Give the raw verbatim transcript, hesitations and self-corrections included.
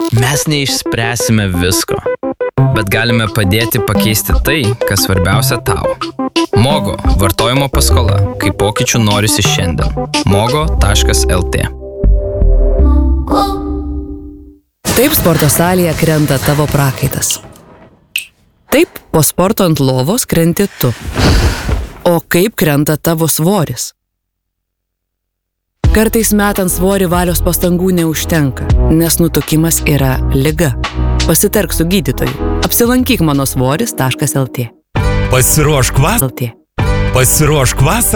Mes neišspręsime visko, bet galime padėti pakeisti tai, kas svarbiausia tau. Mogo – vartojimo paskola, kai pokyčių norisi šiandien. mogo taškas lt. Taip sporto salėje krenta tavo prakaitas. Taip po sporto ant lovos krenti tu. O kaip krenta tavo svoris? Kartais metant svorį valios pastangų neužtenka, nes nutukimas yra liga. Pasitark su gydytoju. Apsilankyk mano svoris taškas lt. Pasiruošk vas... lt. Pasiruošk vasarą.